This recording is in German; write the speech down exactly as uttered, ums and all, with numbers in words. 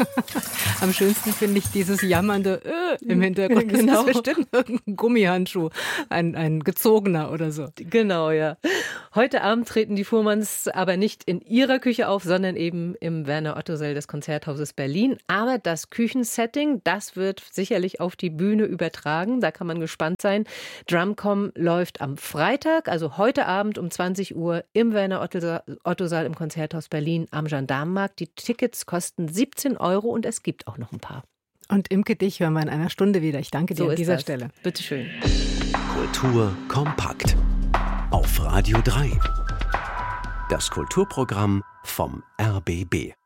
Am schönsten finde ich dieses jammernde äh, im Hintergrund. Genau. Das ist bestimmt irgendein Gummihandschuh, ein, ein gezogener oder so. Genau, ja. Heute Abend treten die Fuhrmanns aber nicht in ihrer Küche auf, sondern eben im Werner-Otto-Saal des Konzerthauses Berlin. Aber das Küchensetting, das wird sicherlich auf die Bühne übertragen. Da kann man gespannt sein. Drumcom läuft am Freitag, also heute Abend um zwanzig Uhr im Werner-Otto-Saal im Konzerthaus Berlin am Gendarmenmarkt. Die Tickets kosten siebzehn Euro und es gibt auch noch ein paar. Und Imke, dich hören wir in einer Stunde wieder. Ich danke dir So an ist dieser das. Stelle. Bitteschön. Kultur kompakt. Auf Radio drei. Das Kulturprogramm vom R B B.